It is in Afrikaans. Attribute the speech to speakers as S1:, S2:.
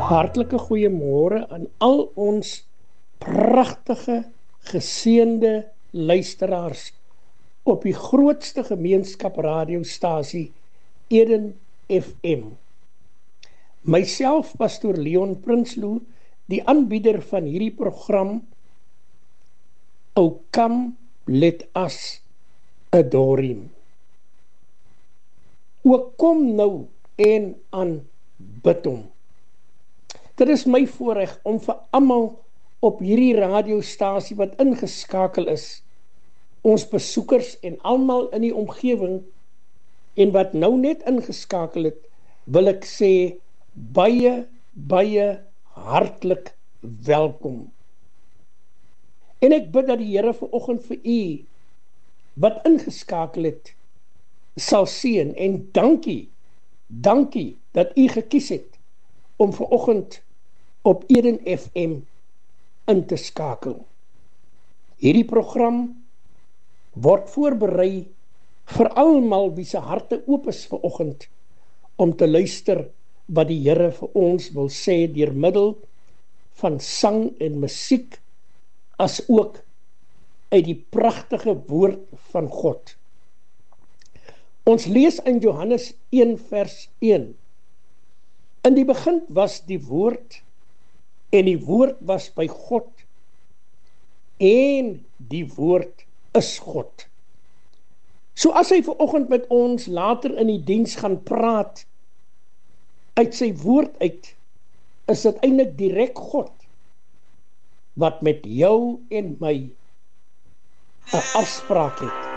S1: Hartlike goeiemôre aan al ons pragtige, geseënde luisteraars op die grootste gemeenskap radiostasie Eden FM. Myself, Pastoor Leon Prinsloo, die aanbieder van hierdie program, O come, let us adore him. O kom nou en aanbid hom. Dit is my voorreg om vir almal op hierdie radiostasie wat ingeskakel is, ons besoekers en almal in die omgewing en wat nou net ingeskakel het, wil ek sê baie hartlik welkom. En ek bid dat die Here vanoggend vir u wat ingeskakel het sal seën en dankie dat u gekies het om vanoggend op Eden FM in te skakel. Hierdie program word voorberei vir almal wie se harte oop is vanoggend om te luister wat die Here vir ons wil sê deur middel van sang en musiek, as ook uit die pragtige woord van God. Ons lees in Johannes 1 vers 1. In die begin was die woord, en die woord was by God, en die woord is God. So as hy vanoggend met ons later in die diens gaan praat, uit sy woord uit, is dit eintlik direk God, wat met jou en my 'n afspraak het.